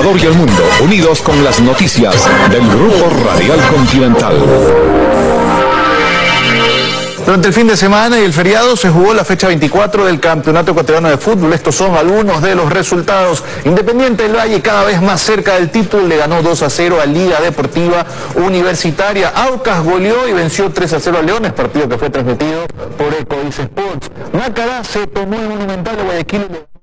Ecuador y el mundo, unidos con las noticias del Grupo Radial Continental. Durante el fin de semana y el feriado se jugó la fecha 24 del Campeonato Ecuatoriano de Fútbol. Estos son algunos de los resultados. Independiente del Valle, cada vez más cerca del título, le ganó 2-0 a Liga Deportiva Universitaria. Aucas goleó y venció 3-0 a Leones, partido que fue transmitido por Ecois Sports. Macará se tomó el Monumental de Guayaquil.